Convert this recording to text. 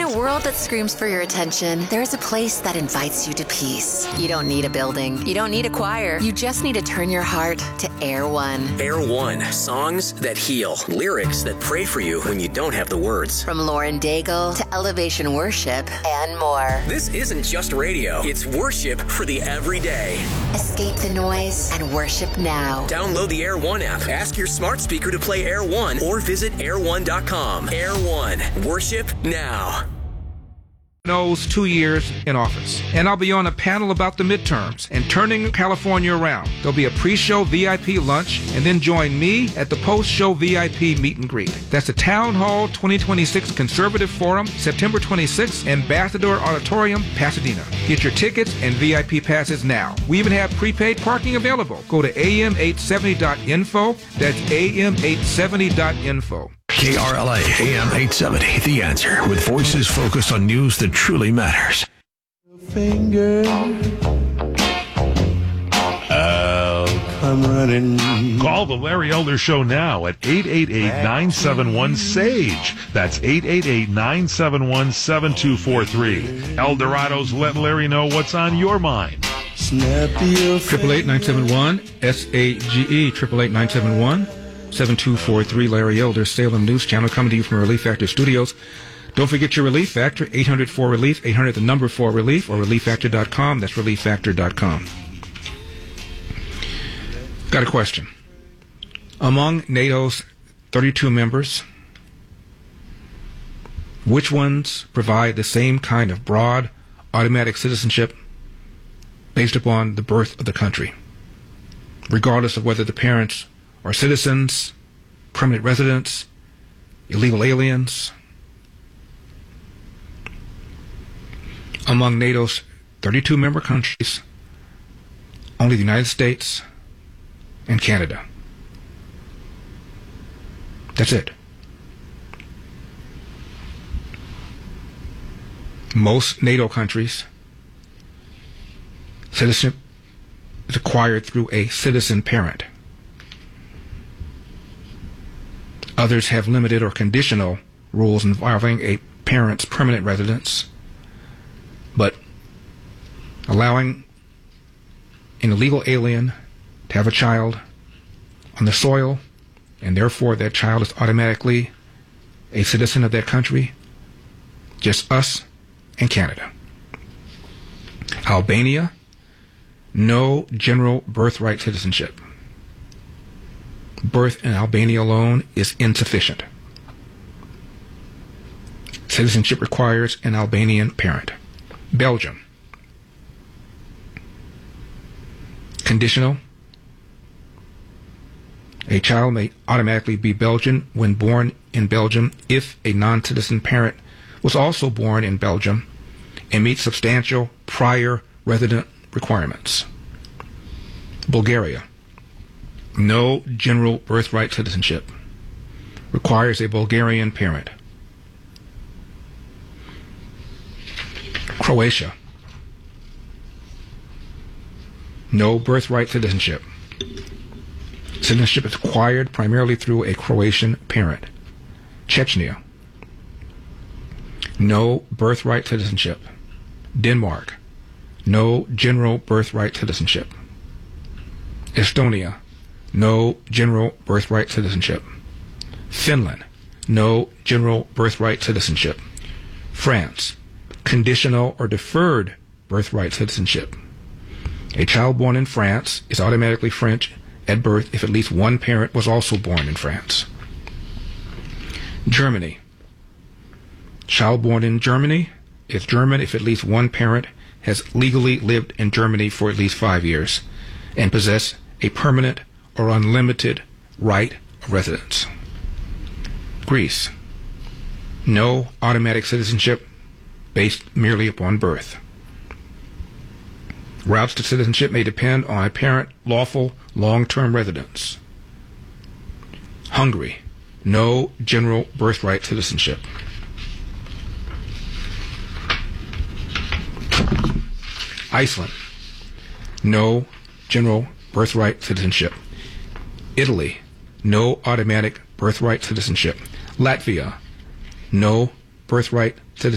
a world that screams for your attention, there's a place that invites you to peace. You don't need a building. You don't need a choir. You just need to turn your heart to Air One. Air One. Songs that heal. Lyrics that pray for you when you don't have the words. From Lauren Daigle to Elevation Worship and more. This isn't just radio. It's worship for the everyday. Escape the noise and worship now. Download the Air One app. Ask your smart speaker to play Air One or visit air1.com. Air One. Worship now. Knows 2 years in office. And I'll be on a panel about the midterms and turning California around. There'll be a pre-show VIP lunch, and then join me at the post-show VIP meet and greet. That's the Town Hall 2026 Conservative Forum, September 26th, Ambassador Auditorium, Pasadena. Get your tickets and VIP passes now. We even have prepaid parking available. Go to am870.info. That's am870.info. KRLA AM 870, The Answer, with voices focused on news that truly matters. Finger, I'll come running. Call the Larry Elder Show now at 888-971-SAGE. That's 888-971-7243. Eldorado's Let Larry know what's on your mind. 888-971-SAGE, 888-971-7243. Larry Elder, Salem News Channel, coming to you from Relief Factor Studios. Don't forget your Relief Factor, 800-4RELIEF, 800-4RELIEF, or ReliefFactor.com. That's ReliefFactor.com. Got a question. Among NATO's 32 members, which ones provide the same kind of broad, automatic citizenship based upon the birth of the country, regardless of whether the parents are citizens, permanent residents, illegal aliens? Among NATO's 32 member countries, only the United States and Canada. That's it. Most NATO countries, citizenship is acquired through a citizen parent. Others have limited or conditional rules involving a parent's permanent residence, but allowing an illegal alien to have a child on the soil, and therefore that child is automatically a citizen of that country, just us and Canada. Albania, no general birthright citizenship. Birth in Albania alone is insufficient. Citizenship requires an Albanian parent. Belgium, conditional. A child may automatically be Belgian when born in Belgium if a non-citizen parent was also born in Belgium and meets substantial prior resident requirements. Bulgaria, no general birthright citizenship. Requires a Bulgarian parent. Croatia, no birthright citizenship. Citizenship is acquired primarily through a Croatian parent. Chechnya, no birthright citizenship. Denmark, no general birthright citizenship. Estonia, no general birthright citizenship. Finland, no general birthright citizenship. France, conditional or deferred birthright citizenship. A child born in France is automatically French at birth if at least one parent was also born in France. Germany, child born in Germany is German if at least one parent has legally lived in Germany for at least 5 years and possess a permanent or unlimited right of residence. Greece, no automatic citizenship based merely upon birth. Routes to citizenship may depend on a parent lawful long-term residence. Hungary, no general birthright citizenship. Iceland, no general birthright citizenship. Italy, no automatic birthright citizenship. Latvia, no birthright citizenship.